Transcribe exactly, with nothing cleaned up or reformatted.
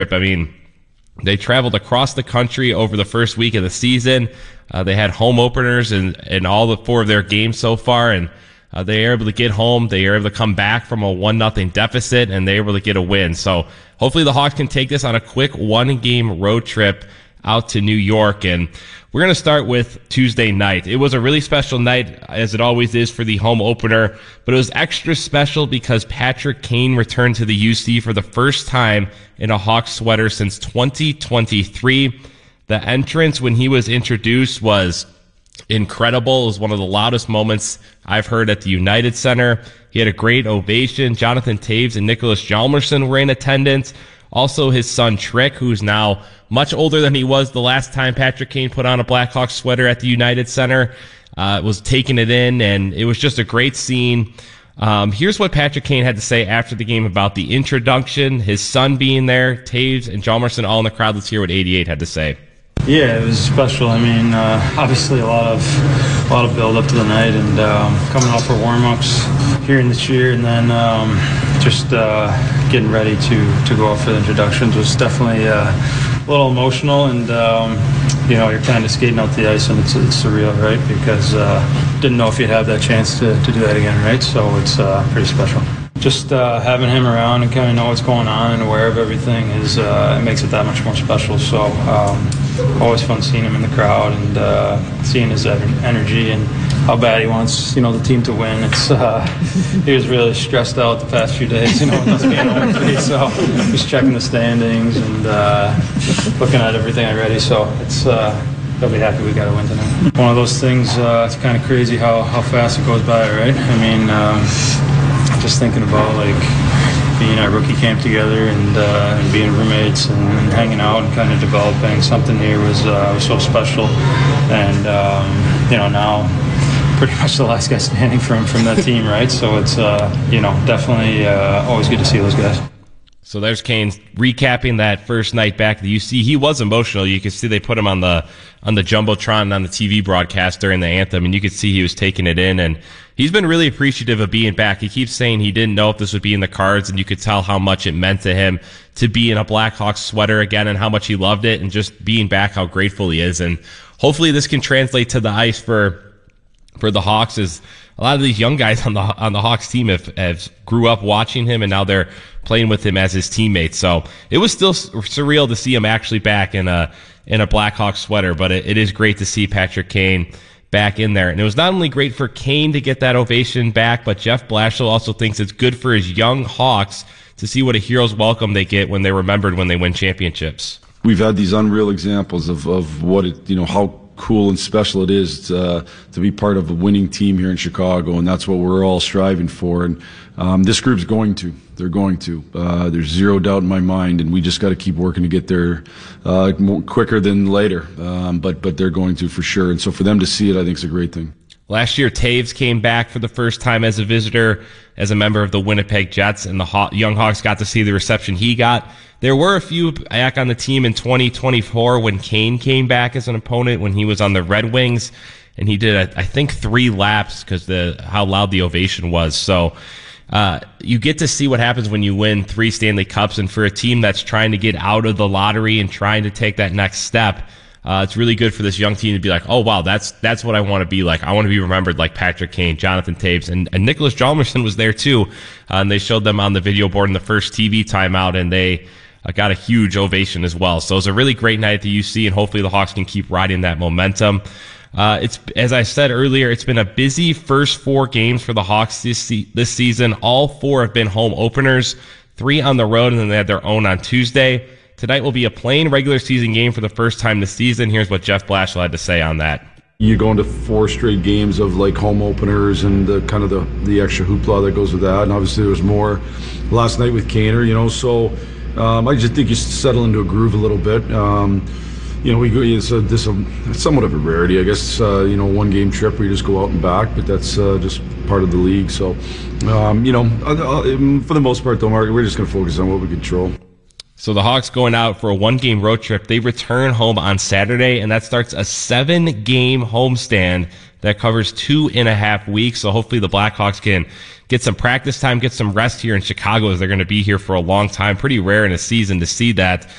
I mean, they traveled across the country over the first week of the season. Uh, they had home openers in, in all the four of their games so far, and uh, they were able to get home. They were able to come back from a one nothing deficit, and they were able to get a win. So hopefully the Hawks can take this on a quick one-game road trip out to New York. And we're going to start with Tuesday night. It was a really special night, as it always is for the home opener, but it was extra special because Patrick Kane returned to the U C for the first time in a Hawks sweater since twenty twenty-three. The entrance when he was introduced was incredible. It was one of the loudest moments I've heard at the United Center. He had a great ovation. Jonathan Toews and Nicholas Hjalmarsson were in attendance. Also, his son Trick, who's now much older than he was the last time Patrick Kane put on a Blackhawks sweater at the United Center, uh, was taking it in, and it was just a great scene. Um, here's what Patrick Kane had to say after the game about the introduction, his son being there, Toews and Hjalmarsson all in the crowd. Let's hear what eighty-eight had to say. Yeah, it was special. I mean, uh, obviously a lot of a lot of build up to the night, and um, coming out for warm-ups, hearing the cheer, and then um, just uh, getting ready to to go out for the introductions was definitely uh, a little emotional. And um, you know, you're kind of skating out the ice, and it's, it's surreal, right? Because uh, didn't know if you'd have that chance to, to do that again, right? So it's uh, pretty special. Just uh, having him around and kind of know what's going on and aware of everything is uh, it makes it that much more special. So um, always fun seeing him in the crowd and uh, seeing his energy and how bad he wants, you know, the team to win. It's uh, he was really stressed out the past few days, you know, with us being home. So just checking the standings and uh, looking at everything already. So it's. Uh, They'll be happy we got a win tonight. One of those things. Uh, it's kind of crazy how how fast it goes by, right? I mean. Um, Just thinking about like being at rookie camp together and, uh, and being roommates and, and hanging out and kind of developing something here was uh, was so special. And um, you know, now pretty much the last guy standing from from that team, right? So it's uh, you know, definitely uh, always good to see those guys. So there's Kane recapping that first night back at the U C. He was emotional. You could see they put him on the on the Jumbotron and on the T V broadcast during the anthem, and you could see he was taking it in. And he's been really appreciative of being back. He keeps saying he didn't know if this would be in the cards, and you could tell how much it meant to him to be in a Blackhawks sweater again and how much he loved it, and just being back, how grateful he is. And hopefully this can translate to the ice for for the Hawks, as a lot of these young guys on the on the Hawks team have, have grew up watching him, and now they're playing with him as his teammate. So it was still surreal to see him actually back in a in a Blackhawks sweater, but it, it is great to see Patrick Kane back in there. And it was not only great for Kane to get that ovation back, but Jeff Blashill also thinks it's good for his young Hawks to see what a hero's welcome they get when they're remembered when they win championships. We've had these unreal examples of, of what it, you know, how cool and special it is to, to be part of a winning team here in Chicago, and that's what we're all striving for. And um, this group's going to. They're going to. Uh, there's zero doubt in my mind, and we just got to keep working to get there uh, more, quicker than later. Um, but but they're going to for sure. And so for them to see it, I think is a great thing. Last year, Toews came back for the first time as a visitor, as a member of the Winnipeg Jets, and the Haw- Young Hawks got to see the reception he got. There were a few back on the team in twenty twenty-four when Kane came back as an opponent when he was on the Red Wings, and he did, a, I think, three laps because the how loud the ovation was. So uh, you get to see what happens when you win three Stanley Cups, and for a team that's trying to get out of the lottery and trying to take that next step, Uh, it's really good for this young team to be like, oh, wow, that's that's what I want to be like. I want to be remembered like Patrick Kane, Jonathan Toews, and, and Nicholas Hjalmarsson was there too. Uh, and they showed them on the video board in the first T V timeout, and they uh, got a huge ovation as well. So it was a really great night at the U C, and hopefully the Hawks can keep riding that momentum. Uh, it's as I said earlier, it's been a busy first four games for the Hawks this se- this season. All four have been home openers, three on the road, and then they had their own on Tuesday. Tonight will be a plain regular season game for the first time this season. Here's what Jeff Blashill had to say on that. You go into four straight games of like home openers and the kind of the, the extra hoopla that goes with that. And obviously there was more last night with Kaner, you know, so um, I just think you settle into a groove a little bit. Um, you know, we go, it's, a, this a, it's somewhat of a rarity, I guess, uh, you know, one game trip where you just go out and back, but that's uh, just part of the league. So, um, you know, for the most part though, Mark, we're just going to focus on what we control. So the Hawks going out for a one-game road trip. They return home on Saturday, and that starts a seven-game homestand That covers two and a half weeks. So hopefully the Blackhawks can get some practice time, get some rest here in Chicago, as they're going to be here for a long time. Pretty rare in a season to see that.